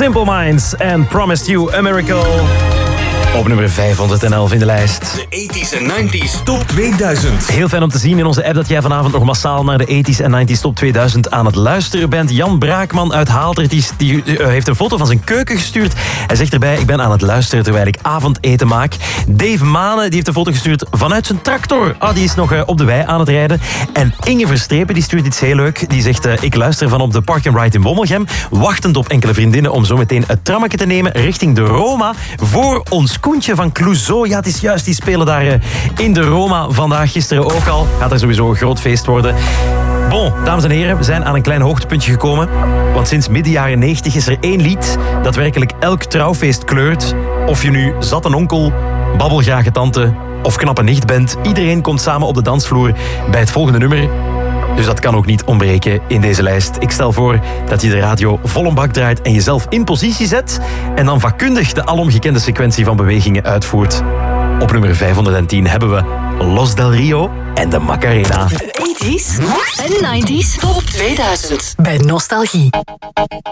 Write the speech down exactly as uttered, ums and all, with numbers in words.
Simple Minds and Promised You a Miracle. Op nummer vijfhonderdelf in de lijst. De eighties en nineties Top tweeduizend. Heel fijn om te zien in onze app dat jij vanavond nog massaal naar de eighties en nineties Top tweeduizend aan het luisteren bent. Jan Braakman uit Haaldert die, die uh, heeft een foto van zijn keuken gestuurd. Hij zegt erbij, ik ben aan het luisteren terwijl ik avondeten maak. Dave Mane die heeft een foto gestuurd vanuit zijn tractor. Ah, die is nog uh, op de wei aan het rijden. En Inge Verstrepen die stuurt iets heel leuk. Die zegt, uh, ik luister van op de Park and Ride in Wommelgem. Wachtend op enkele vriendinnen om zo meteen het trammetje te nemen richting de Roma voor ons Koentje van Clouseau. Ja, het is juist, die spelen daar uh, in de Roma vandaag, gisteren ook al. Gaat er sowieso een groot feest worden. Bon, dames en heren, we zijn aan een klein hoogtepuntje gekomen. Want sinds midden jaren negentig is er één lied dat werkelijk elk trouwfeest kleurt. Of je nu zat een onkel, babbelgrage tante of knappe nicht bent. Iedereen komt samen op de dansvloer bij het volgende nummer. Dus dat kan ook niet ontbreken in deze lijst. Ik stel voor dat je de radio vol een bak draait en jezelf in positie zet. En dan vakkundig de alomgekende sequentie van bewegingen uitvoert. Op nummer vijfhonderdtien hebben we Los Del Rio en de Macarena. De eighties en nineties Top tweeduizend bij Nostalgie.